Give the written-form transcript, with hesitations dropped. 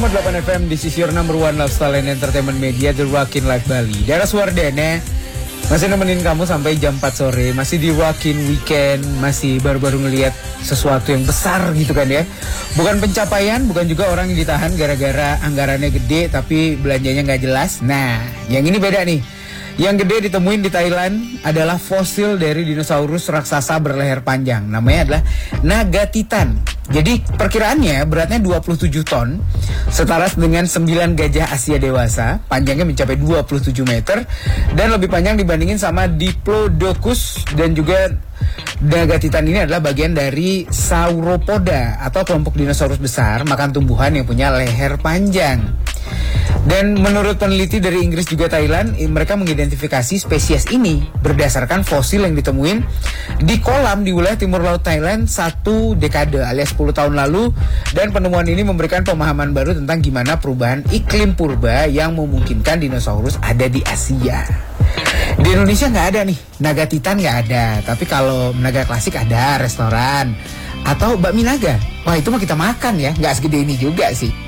101,8 FM, this is your number one lifestyle and entertainment media, The Rockin' Live Bali. Daerah Suardene masih nemenin kamu sampai jam 4 sore, masih di Rockin' Weekend, masih baru-baru ngelihat sesuatu yang besar gitu kan ya. Bukan pencapaian, bukan juga orang yang ditahan gara-gara anggarannya gede tapi belanjanya nggak jelas. Nah, yang ini beda nih. Yang gede ditemuin di Thailand adalah fosil dari dinosaurus raksasa berleher panjang. Namanya adalah naga titan. Jadi perkiraannya beratnya 27 ton, setara dengan 9 gajah Asia dewasa, panjangnya mencapai 27 meter, dan lebih panjang dibandingin sama Diplodocus. Dan juga naga titan ini adalah bagian dari Sauropoda atau kelompok dinosaurus besar makan tumbuhan yang punya leher panjang. Dan menurut peneliti dari Inggris juga Thailand, mereka mengidentifikasi spesies ini berdasarkan fosil yang ditemuin di kolam di wilayah timur laut Thailand 1 dekade alias 10 tahun lalu. Dan penemuan ini memberikan pemahaman baru tentang gimana perubahan iklim purba yang memungkinkan dinosaurus ada di Asia. Di Indonesia nggak ada nih, naga titan nggak ada. Tapi kalau naga klasik ada, restoran. Atau bakmi naga, wah itu mah kita makan ya, nggak segede ini juga sih.